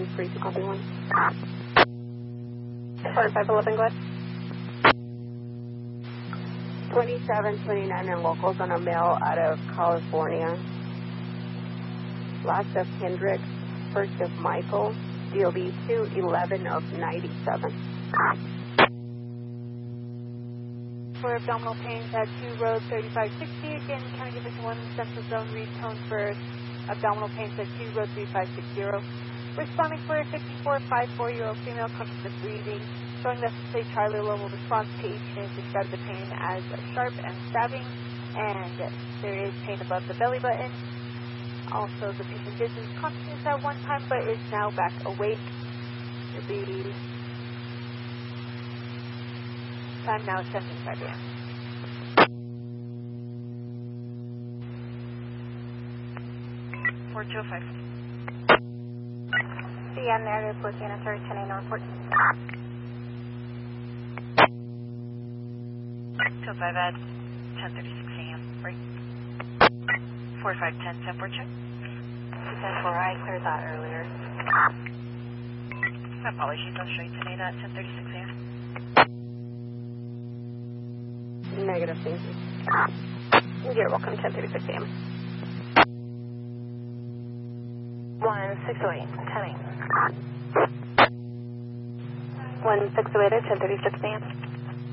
free to copy 1. 4511, go ahead. 2729 and locals on a mail out of California. Last of Hendricks, first of Michael, DOB 211 of 97. For abdominal pains at 2 Road 3560, again, can I give us 1 central zone read tone for abdominal pains at 2 Road 3560. Responding for a 54-54-year-old female conscious of breathing, showing the say Charlie level response. Patient described the pain as sharp and stabbing, and there is pain above the belly button. Also, the patient did lose consciousness at one time, but is now back awake. It'll be time now 7:05 a.m. CN narrative with unitary 10 report. 205 at 10:36 a.m. Break. 4510 temper check. 210-4, I cleared that earlier. Apologies, I'll straight to Nate at 10:36 a.m. Negative, thank you. You're welcome, 10:36 a.m. 1608, 10-8. 1608 at 10:36 a.m.